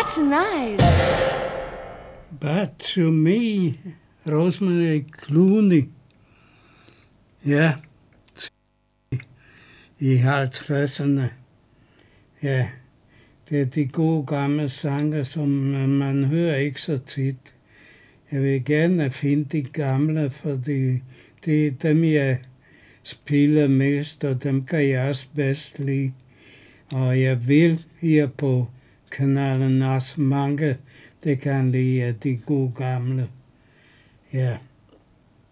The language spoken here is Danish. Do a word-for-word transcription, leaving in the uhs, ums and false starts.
tonight? But to me, Rosemary Clooney. Ja, i halvtredserne. Ja, det er de gode gamle sange, som man hører ikke så tit. Jeg vil gerne finde de gamle, fordi det er dem, jeg spiller mest, og dem kan jeg også bedst lide. Og jeg vil her på kanalen også mange, det kan lide af de gode gamle. Ja.